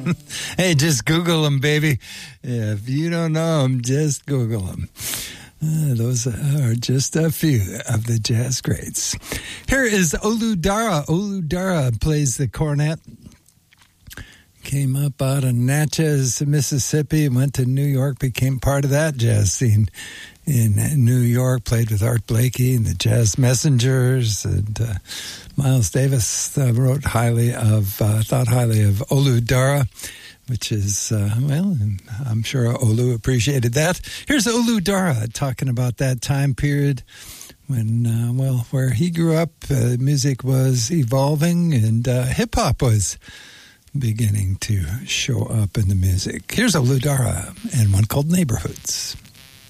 Hey, just Google them, baby. If you don't know them, just Google them. Those are just a few of the jazz greats. Here is Olu Dara. Olu Dara plays the cornet. Came up out of Natchez, Mississippi, went to New York, became part of that jazz scene in New York, played with Art Blakey and the Jazz Messengers, and Miles Davis thought highly of Olu Dara, which is, well, I'm sure Olu appreciated that. Here's Olu Dara talking about that time period when, where he grew up, music was evolving and hip-hop was beginning to show up in the music. Here's Olu Dara and one called Neighborhoods.